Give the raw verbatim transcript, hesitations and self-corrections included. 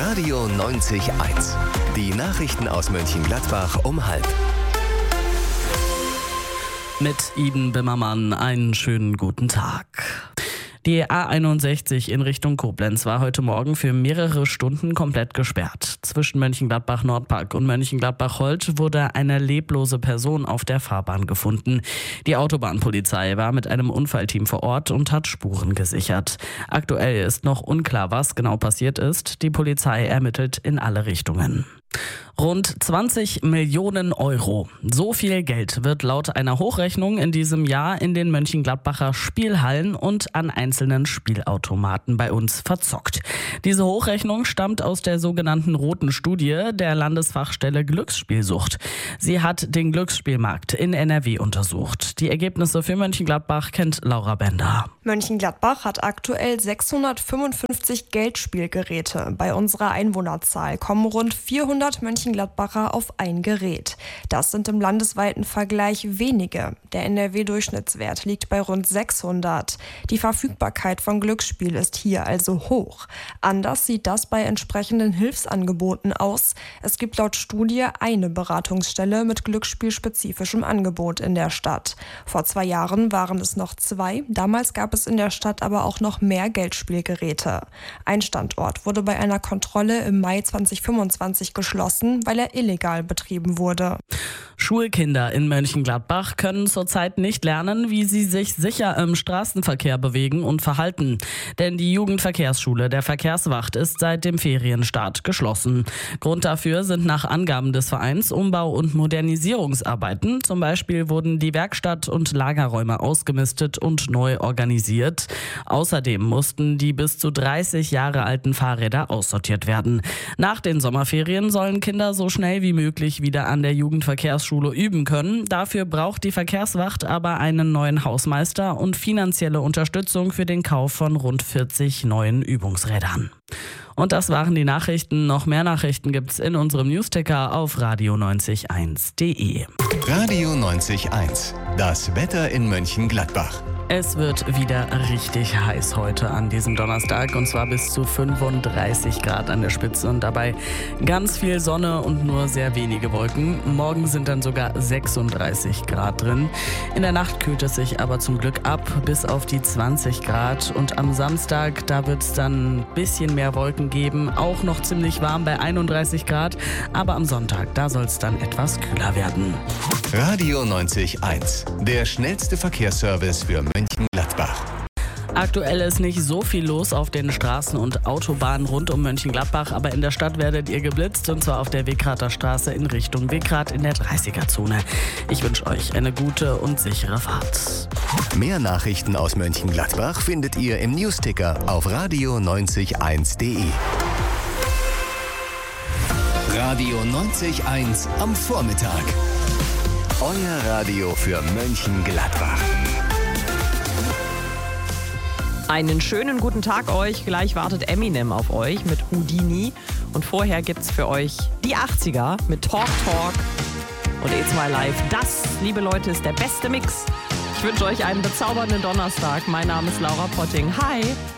Radio neunzig Komma eins. Die Nachrichten aus Mönchengladbach um halb. Mit Iden Bimmermann einen schönen guten Tag. Die A einundsechzig in Richtung Koblenz war heute Morgen für mehrere Stunden komplett gesperrt. Zwischen Mönchengladbach-Nordpark und Mönchengladbach-Holt wurde eine leblose Person auf der Fahrbahn gefunden. Die Autobahnpolizei war mit einem Unfallteam vor Ort und hat Spuren gesichert. Aktuell ist noch unklar, was genau passiert ist. Die Polizei ermittelt in alle Richtungen. Rund zwanzig Millionen Euro. So viel Geld wird laut einer Hochrechnung in diesem Jahr in den Mönchengladbacher Spielhallen und an einzelnen Spielautomaten bei uns verzockt. Diese Hochrechnung stammt aus der sogenannten Roten Studie der Landesfachstelle Glücksspielsucht. Sie hat den Glücksspielmarkt in N R W untersucht. Die Ergebnisse für Mönchengladbach kennt Laura Bender. Mönchengladbach hat aktuell sechshundertfünfundfünfzig Geldspielgeräte. Bei unserer Einwohnerzahl kommen rund vierhundert Mönchengladbacher auf ein Gerät. Das sind im landesweiten Vergleich wenige. Der N R W-Durchschnittswert liegt bei rund sechshundert. Die Verfügbarkeit von Glücksspiel ist hier also hoch. Anders sieht das bei entsprechenden Hilfsangeboten aus. Es gibt laut Studie eine Beratungsstelle mit glücksspielspezifischem Angebot in der Stadt. Vor zwei Jahren waren es noch zwei. Damals gab es in der Stadt aber auch noch mehr Geldspielgeräte. Ein Standort wurde bei einer Kontrolle im Mai zweitausendfünfundzwanzig geschlossen, weil er illegal betrieben wurde. Schulkinder in Mönchengladbach können zurzeit nicht lernen, wie sie sich sicher im Straßenverkehr bewegen und verhalten. Denn die Jugendverkehrsschule der Verkehrswacht ist seit dem Ferienstart geschlossen. Grund dafür sind nach Angaben des Vereins Umbau- und Modernisierungsarbeiten. Zum Beispiel wurden die Werkstatt- und Lagerräume ausgemistet und neu organisiert. Außerdem mussten die bis zu dreißig Jahre alten Fahrräder aussortiert werden. Nach den Sommerferien sollen Kinder so schnell wie möglich wieder an der Jugendverkehrsschule üben können. Dafür braucht die Verkehrswacht aber einen neuen Hausmeister und finanzielle Unterstützung für den Kauf von rund vierzig neuen Übungsrädern. Und das waren die Nachrichten. Noch mehr Nachrichten gibt's in unserem Newsticker auf radio neunzig eins punkt de. Radio neunzig Komma eins. Das Wetter in Mönchengladbach. Es wird wieder richtig heiß heute an diesem Donnerstag und zwar bis zu fünfunddreißig Grad an der Spitze und dabei ganz viel Sonne und nur sehr wenige Wolken. Morgen sind dann sogar sechsunddreißig Grad drin. In der Nacht kühlt es sich aber zum Glück ab bis auf die zwanzig Grad und am Samstag, da wird es dann ein bisschen mehr Wolken geben, auch noch ziemlich warm bei einunddreißig Grad, aber am Sonntag, da soll es dann etwas kühler werden. Radio neunzig Komma eins. Der schnellste Verkehrsservice für Mönchengladbach. Aktuell ist nicht so viel los auf den Straßen und Autobahnen rund um Mönchengladbach, aber in der Stadt werdet ihr geblitzt und zwar auf der Wekrater Straße in Richtung Wekrad in der dreißiger-Zone. Ich wünsche euch eine gute und sichere Fahrt. Mehr Nachrichten aus Mönchengladbach findet ihr im Newsticker auf radio neunzig Komma eins punkt de. Radio neunzig Komma eins am Vormittag. Euer Radio für Mönchengladbach. Einen schönen guten Tag euch. Gleich wartet Eminem auf euch mit Houdini. Und vorher gibt's für euch die achtziger mit Talk Talk und It's My Life. Das, liebe Leute, ist der beste Mix. Ich wünsche euch einen bezaubernden Donnerstag. Mein Name ist Laura Potting. Hi!